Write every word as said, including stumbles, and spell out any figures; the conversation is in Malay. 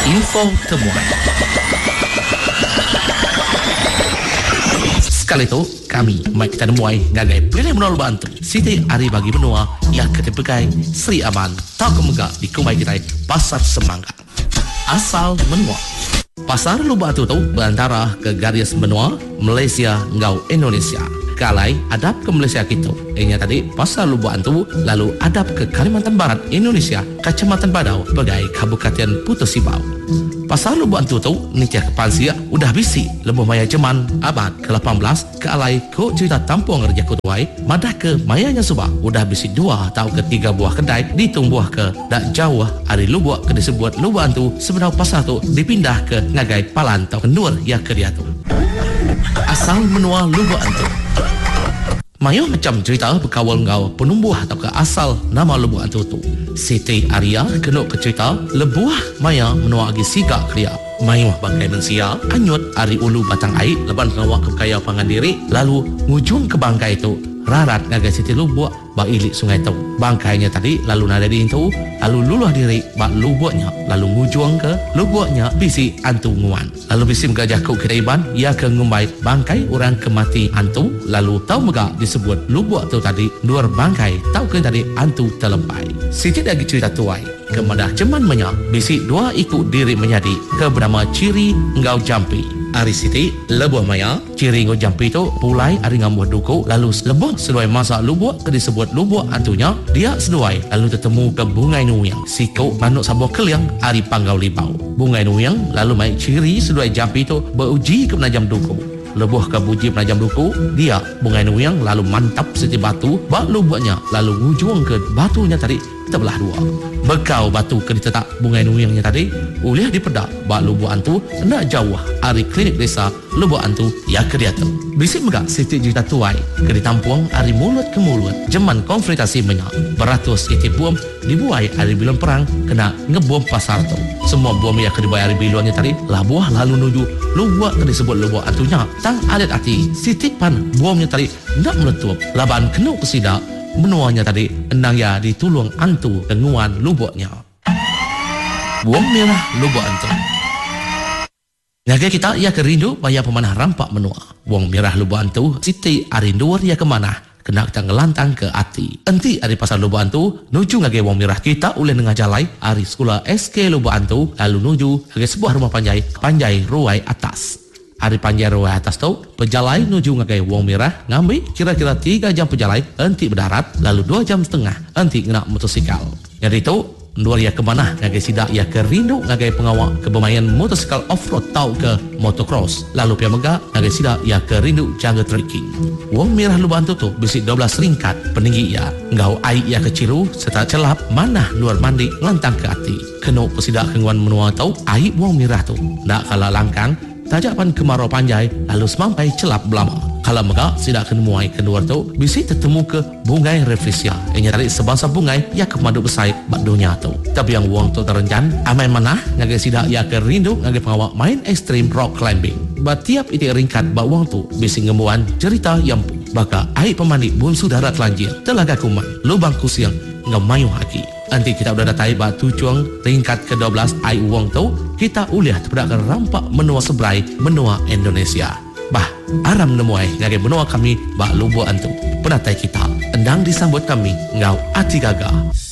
Info temuan. Sekali itu kami mai kita nemuai ngagai pilih menol bantu Siti Ari bagi benua yang ketepegai Sri Aman tak kemegak di kumai kita Pasar Semangka. Asal menua Pasar Lubuk Atu tu berantara ke garis benua Malaysia ngau Indonesia. Kalai adap ke Malaysia kita. Ianya tadi Pasar Lubuk Atu lalu adap ke Kalimantan Barat Indonesia, Kecamatan Badau, bagai Kabupaten Putus Sibau. Pasar Lubuk Atu tu nicah kepansia udah bisi lebuh maya Jerman abad ke lapan belas ke alai ko cerita tampung Raja Kutuai madah ke mayanya Subah udah bisi dua atau ke tiga buah kedai ditung buah ke dak jauh hari Lubuk ke disebut Lubuk Atu sebenarnya pasar tu dipindah ke ngagai Palan atau Kendur ya ke dia tu. Asal menua Lubuk Atu. Mayo macam cerita berkawal ngau penumbuh atau ke asal nama Lubuk Atu tu. Siti Arya kena ke cerita lebuah maya menua agi siga keria. Mayo bangkai mensia anyut ari ulu batang air leban ngawak ke kaya pangan diri lalu ngujung ke bangkai itu rarat ngagai Siti Lubuk bak ilik sungai tu. Bangkainya tadi lalu nada di itu lalu luluh diri bak lubuknya lalu ngujung ke lubuknya bisi antu nguan. Lalu bisi megajah ku kiraiban ia ke ngumbai bangkai orang kemati antu lalu tahu megak disebut lubuk tu tadi luar bangkai tahu ke tadi antu terlempai. Siti lagi cerita tuai kemadah ceman menya bisi dua ikut diri menjadi ke bernama Ciri Ngau Jampi. Ari Siti lebuh maya Ciri Ngau Jampi tu pulai ari ngambuh duku lalu lebuh sesuai masa lubuk ke disebut lubuk antunya dia sesuai lalu ketemu ke Bungai Nuyang siko manuk sabuh keliang ari Panggau Libau. Bungai Nuyang lalu mai Ciri sesuai Jampi tu beruji ke penajam duku lebuh ke buji penajam duku dia Bungai Nuyang lalu mantap seti batu bak lubuknya lalu ngujung ke batunya tadi terbelah dua. Bekau batu ke ditetak Bungai Nuyangnya tadi uliah dipedak bak Lubuk Antu nak jauh ari klinik desa Lubuk Antu ya ke dia tu. Bisik megak Siti cerita tuai ke ditampung ari mulut ke mulut jeman konfrontasi menyak beratus iti bom dibuai ari bilon perang kena ngebom pasar tu. Semua bom yang ke dibuai ari bilonnya tadi labuah lalu nuju Lubuk ke disebut Lubuk Antunya tang adet hati Siti pan bomnya tadi nak meletup laban kena kesidak menuanya tadi endang ya ditulung antu denguan lubuknya. Buang merah Lubuk Antu. Ngagai kita ia kerindu bayar pemanah rampak menua. Buang merah Lubuk Antu Siti arinduar ia kemana kena kita ngelantang ke hati. Enti ari pasar Lubuk Antu nuju ngagai buang merah kita ulih nengah jalai ari sekolah S K Lubuk Antu lalu nuju ngagai sebuah rumah panjai panjai ruai atas. Hari panjai ruai atas tu pejalai nuju ngagai Wong Merah ngambil kira-kira tiga jam pejalai enti berdarat lalu dua jam setengah enti kena motosikal. Jadi itu dua ia ke mana ngagai sidak ia ke rindu ngagai pengawak ke bermain motosikal off-road tau ke motocross lalu pia megak ngagai sidak ia ke rindu jaga trekking. Wong Merah Lubuk Antu tu bisi dua belas ringkat peninggi ia ngau air ia keciru serta celap mana luar mandi ngantang ke hati. Kena pesidak kenguan menua tau air Wong Merah tu nak kalah langkang tajapan kemarau panjai lalu semampai celap belama. Kalau megak sidak kenemuai kedua tu bisi tertemu ke Bungai Reflesia. Ianya tarik sebangsa bungai ia ke madu besai bak dunia tu. Tapi yang wang tu terencan amai manah ngagai sidak ia ke rindu ngagai pengawak main ekstrim rock climbing. Batiap iti ringkat bak wang tu bisi ngemuan cerita yang baka air pemandi bun sudara telanjir telaga kuman lubang kusiang ngemayu haki. Nanti kita udah datai bak tujuan tingkat ke dua belas ai uang tu kita uliah terpedakkan rampak menua seberai menua Indonesia. Bah, aram nemuai ngagai benua kami bak Lubuk Antu. Penatai kita endang disambut kami ngau ati gagah.